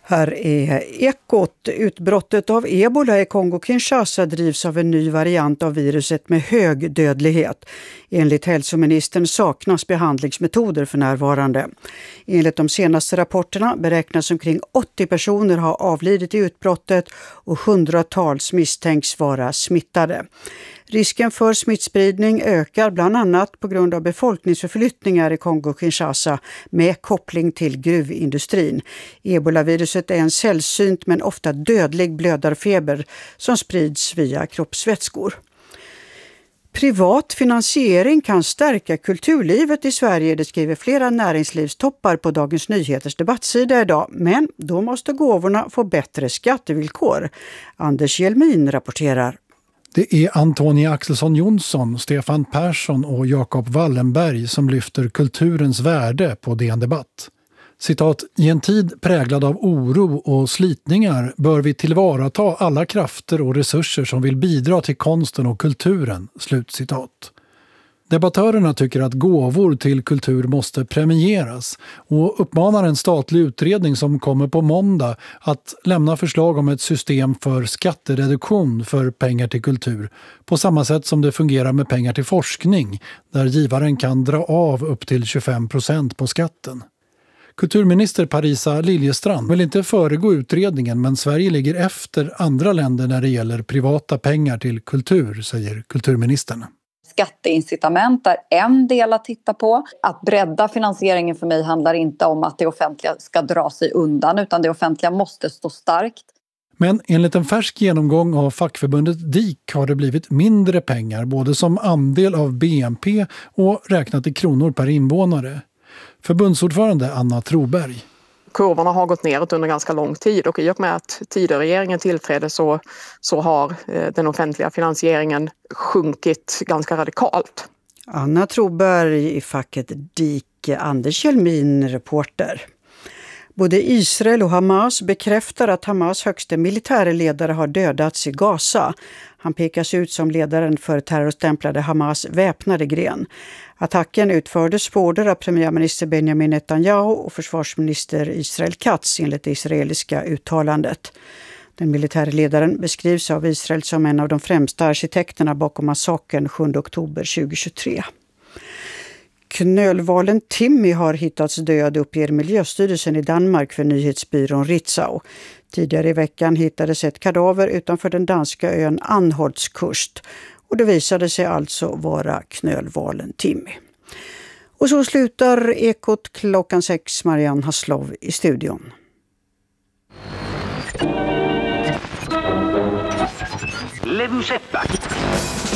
Här är Ekot. Utbrottet av ebola i Kongo-Kinshasa drivs av en ny variant av viruset med hög dödlighet. Enligt hälsoministern saknas behandlingsmetoder för närvarande. Enligt de senaste rapporterna beräknas omkring 80 personer ha avlidit i utbrottet och hundratals misstänks vara smittade. Risken för smittspridning ökar bland annat på grund av befolkningsförflyttningar i Kongo-Kinshasa med koppling till gruvindustrin. Ebolaviruset är en sällsynt men ofta dödlig blödarfeber som sprids via kroppsvätskor. Privat finansiering kan stärka kulturlivet i Sverige, det skriver flera näringslivstoppar på Dagens Nyheters debattsida idag. Men då måste gåvorna få bättre skattevillkor. Anders Hjelmin rapporterar. Det är Antonia Axelsson Jonsson, Stefan Persson och Jakob Wallenberg som lyfter kulturens värde på DN Debatt. Citat, i en tid präglad av oro och slitningar bör vi tillvarata alla krafter och resurser som vill bidra till konsten och kulturen. Slutcitat. Debattörerna tycker att gåvor till kultur måste premieras och uppmanar en statlig utredning som kommer på måndag att lämna förslag om ett system för skattereduktion för pengar till kultur på samma sätt som det fungerar med pengar till forskning där givaren kan dra av upp till 25% på skatten. Kulturminister Parisa Liljestrand vill inte föregå utredningen, men Sverige ligger efter andra länder när det gäller privata pengar till kultur, säger kulturministern. Skatteincitament är en del att titta på. Att bredda finansieringen för mig handlar inte om att det offentliga ska dra sig undan, utan det offentliga måste stå starkt. Men enligt en färsk genomgång av fackförbundet DIK har det blivit mindre pengar både som andel av BNP och räknat i kronor per invånare. Förbundsordförande Anna Troberg. Kurvorna har gått neråt under ganska lång tid och i och med att Tidöregeringen tillträdde så har den offentliga finansieringen sjunkit ganska radikalt. Anna Troberg i facket DIK, Anders Hjelmin, reporter. Både Israel och Hamas bekräftar att Hamas högste militärledare har dödats i Gaza. Han pekas ut som ledaren för terrorstämplade Hamas väpnade gren. Attacken utfördes på order av premiärminister Benjamin Netanyahu och försvarsminister Israel Katz enligt det israeliska uttalandet. Den militärledaren beskrivs av Israel som en av de främsta arkitekterna bakom massakern 7 oktober 2023. Knölvalen Timmy har hittats död, uppger Miljöstyrelsen i Danmark för nyhetsbyrån Ritzau. Tidigare i veckan hittades ett kadaver utanför den danska ön Anholtskust och det visade sig alltså vara knölvalen Timmy. Och så slutar Ekot klockan 6. Marianne Haslov i studion. Levy